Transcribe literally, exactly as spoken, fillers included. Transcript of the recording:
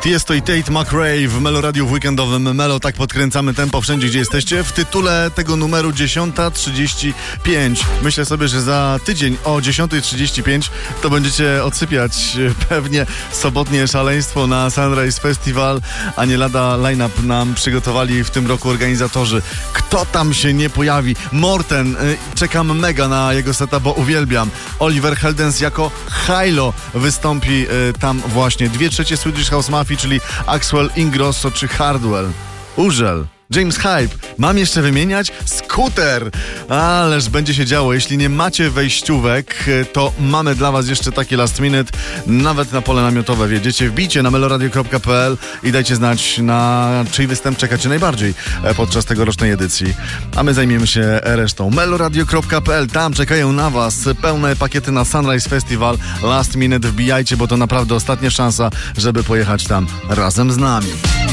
Tiesto i Tate McRae w Melo Radio w weekendowym Melo. Tak podkręcamy tempo wszędzie, gdzie jesteście. W tytule tego numeru dziesiąta trzydzieści pięć. Myślę sobie, że za tydzień o dziesiąta trzydzieści pięć to będziecie odsypiać pewnie sobotnie szaleństwo na Sunrise Festival, a nie lada line-up nam przygotowali w tym roku organizatorzy. Kto tam się nie pojawi? Morten. Czekam mega na jego seta, bo uwielbiam. Oliver Heldens jako Hilo wystąpi tam właśnie. Dwie trzecie Swedish House Mafia, czyli Axwell Ingrosso czy Hardwell. Urzel. James Hype. Mam jeszcze wymieniać? Scooter. Ależ będzie się działo. Jeśli nie macie wejściówek, to mamy dla was jeszcze taki last minute. Nawet na pole namiotowe wjedziecie. Wbijcie na meloradio kropka p l i dajcie znać, na czyj występ czekacie najbardziej podczas tegorocznej edycji. A my zajmiemy się resztą. meloradio kropka p l. Tam czekają na was pełne pakiety na Sunrise Festival. Last minute wbijajcie, bo to naprawdę ostatnia szansa, żeby pojechać tam razem z nami.